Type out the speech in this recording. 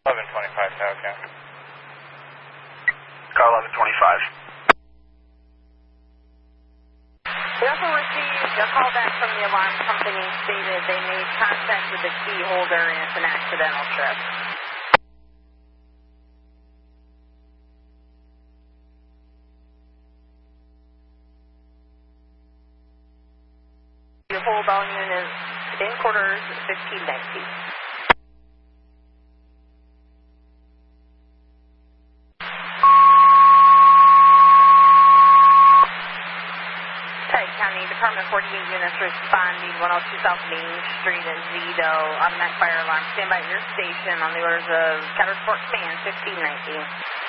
1125, okay. Car 1125. We also received a call back from the alarm company stated they made contact with the key holder and it's an accidental trip. The hold all units in quarters 1590. County Department 48 units responding 102 South Main Street at Zito. Automatic fire alarm. Stand by at your station on the orders of Caterpillar Command 1519.